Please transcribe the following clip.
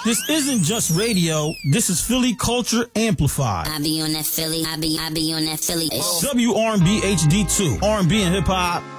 This isn't just radio. This is Philly Culture Amplified. I be on that Philly. I be on that Philly. WRB HD2. R&B and hip hop